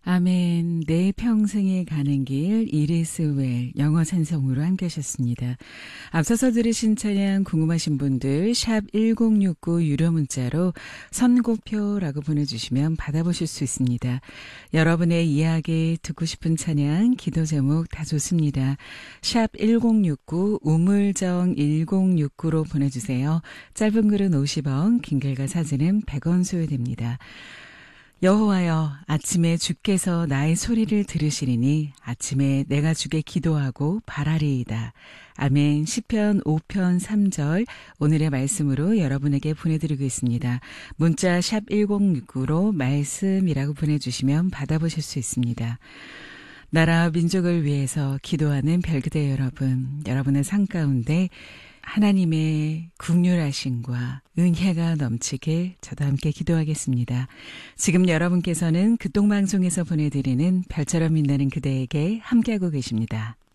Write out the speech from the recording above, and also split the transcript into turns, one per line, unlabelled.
아멘. 내 평생에 가는 길 이리스 웰 영어 찬송으로 함께 하셨습니다. 앞서서 들으신 찬양 궁금하신 분들 샵 1069 유료 문자로 선곡표라고 보내주시면 받아보실 수 있습니다. 여러분의 이야기 듣고 싶은 찬양 기도 제목 다 좋습니다. 샵 1069 우물정 1069로 보내주세요. 짧은 글은 50원, 긴 글과 사진은 100원 소요됩니다. 여호와여, 아침에 주께서 나의 소리를 들으시리니 아침에 내가 주께 기도하고 바라리이다. 아멘. 시편 5편 3절 오늘의 말씀으로 여러분에게 보내드리겠습니다. 문자 샵 1069로 말씀이라고 보내주시면 받아보실 수 있습니다. 나라 민족을 위해서 기도하는 별그대 여러분, 여러분의 삶 가운데 하나님의 긍휼하심과 은혜가 넘치게 저도 함께 기도하겠습니다. 지금 여러분께서는 극동방송에서 보내드리는 별처럼 빛나는 그대에게 함께하고 계십니다.